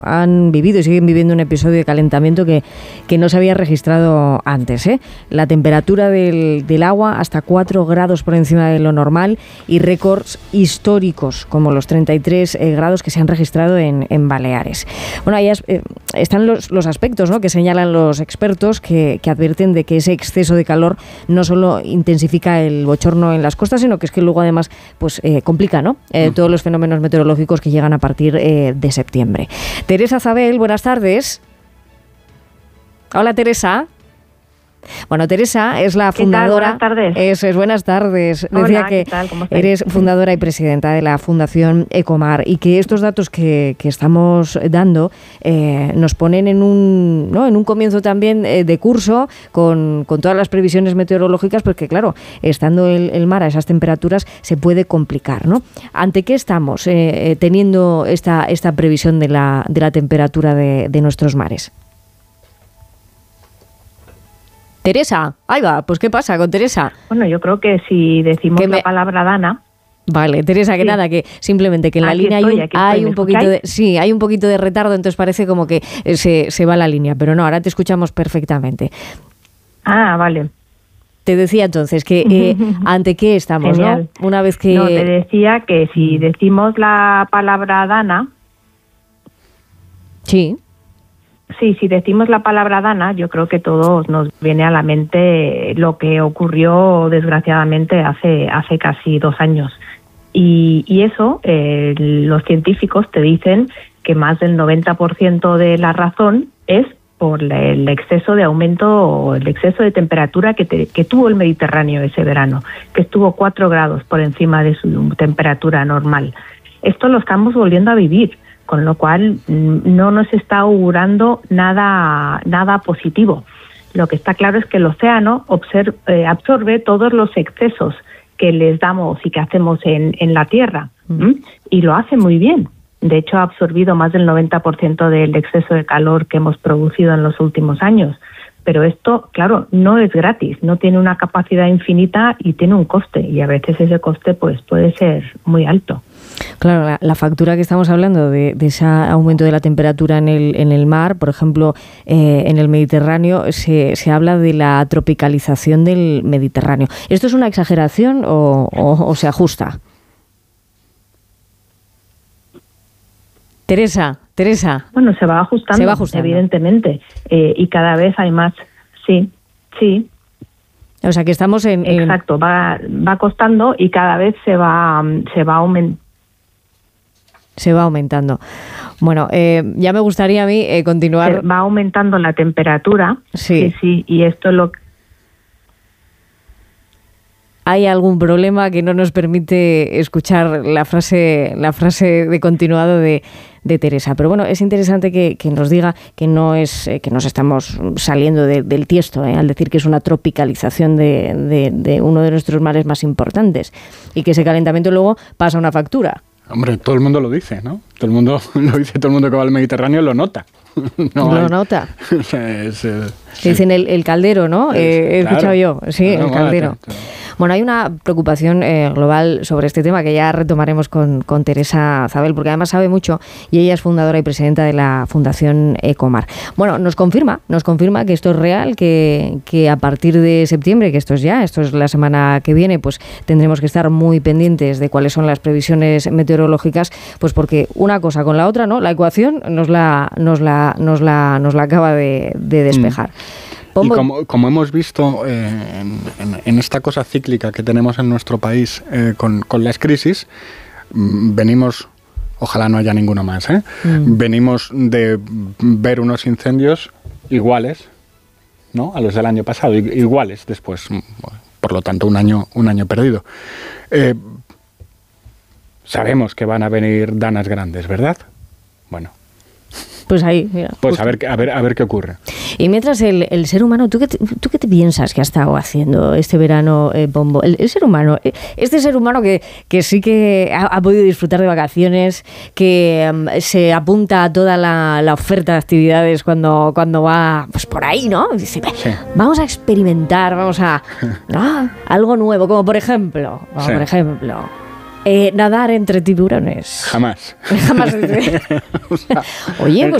Han vivido y siguen viviendo un episodio de calentamiento que no se había registrado antes, ¿eh? La temperatura del agua hasta 4 grados por encima de lo normal y récords históricos como los 33 grados que se han registrado en Baleares. Bueno, ahí están los aspectos, ¿no?, que señalan los expertos que advierten de que ese exceso de calor no solo intensifica el bochorno en las costas, sino que es que luego además pues complica, ¿no?, todos los fenómenos meteorológicos que llegan a partir de septiembre. Teresa Zabel, buenas tardes. Hola, Teresa. Bueno, Teresa es la fundadora. ¿Qué tal? Buenas tardes. Eso es, buenas tardes. Hola, decía que ¿qué tal? ¿Cómo estáis? eres fundadora y presidenta de la Fundación Ecomar y que estos datos que estamos dando nos ponen en un comienzo también de curso con todas las previsiones meteorológicas, porque claro, estando el mar a esas temperaturas se puede complicar, ¿no? ¿Ante qué estamos teniendo esta previsión de la temperatura de nuestros mares? Teresa, ahí va, pues ¿qué pasa con Teresa? Bueno, yo creo que si decimos la palabra Dana... Vale, Teresa, que nada, que simplemente que en la línea hay un poquito hay un poquito de retardo, entonces parece como que se va la línea, pero no, ahora te escuchamos perfectamente. Ah, vale. Te decía entonces que ¿ante qué estamos? Genial. ¿No? Una vez que... No, te decía que si decimos la palabra Dana... Sí. Sí, si decimos la palabra Dana, yo creo que todos nos viene a la mente lo que ocurrió desgraciadamente hace casi 2 años. Y eso, los científicos te dicen que más del 90% de la razón es por el exceso de aumento o el exceso de temperatura que tuvo el Mediterráneo ese verano, que estuvo 4 grados por encima de su temperatura normal. Esto lo estamos volviendo a vivir, con lo cual no nos está augurando nada positivo. Lo que está claro es que el océano absorbe todos los excesos que les damos y que hacemos en la Tierra, y lo hace muy bien. De hecho, ha absorbido más del 90% del exceso de calor que hemos producido en los últimos años. Pero esto, claro, no es gratis, no tiene una capacidad infinita y tiene un coste, y a veces ese coste pues puede ser muy alto. Claro, la factura que estamos hablando de ese aumento de la temperatura en el mar, por ejemplo, en el Mediterráneo, se habla de la tropicalización del Mediterráneo. ¿Esto es una exageración o se ajusta? Teresa. Bueno, se va ajustando. Evidentemente, y cada vez hay más. Sí. O sea, que estamos en... Exacto, va costando y cada vez se va aumentando. Se va aumentando. Bueno, ya me gustaría a mí continuar... Se va aumentando la temperatura. Sí, y esto es lo que... ¿Hay algún problema que no nos permite escuchar la frase de continuado de Teresa? Pero bueno, es interesante que nos diga que no es que nos estamos saliendo del tiesto, al decir que es una tropicalización de uno de nuestros mares más importantes y que ese calentamiento luego pasa una factura. Hombre, todo el mundo lo dice, ¿no? Todo el mundo lo dice, todo el mundo que va al Mediterráneo lo nota. Nota. O sea, sí. Dicen el caldero, ¿no? He escuchado yo. Sí, claro, el caldero. Claro. Bueno, hay una preocupación global sobre este tema que ya retomaremos con Teresa Zabel, porque además sabe mucho y ella es fundadora y presidenta de la Fundación Ecomar. Bueno, nos confirma que esto es real, que a partir de septiembre, que esto es la semana que viene, pues tendremos que estar muy pendientes de cuáles son las previsiones meteorológicas, pues porque una cosa con la otra, ¿no? La ecuación nos la acaba de despejar. Y como hemos visto en esta cosa cíclica que tenemos en nuestro país con las crisis, venimos, ojalá no haya ninguno más, venimos de ver unos incendios iguales, ¿no?, a los del año pasado, iguales después, por lo tanto un año perdido. Sabemos que van a venir danas grandes, ¿verdad? Bueno. Pues ahí, mira. Pues a ver qué ocurre. Y mientras el ser humano, ¿tú qué te piensas que ha estado haciendo este verano, Pombo? El ser humano, este ser humano que sí que ha podido disfrutar de vacaciones, que se apunta a toda la oferta de actividades cuando va pues por ahí, ¿no? Dice, sí. Vamos a experimentar, vamos a... ¿no? Algo nuevo, como por ejemplo... Nadar entre tiburones. Jamás. Jamás. O sea, Oye, pues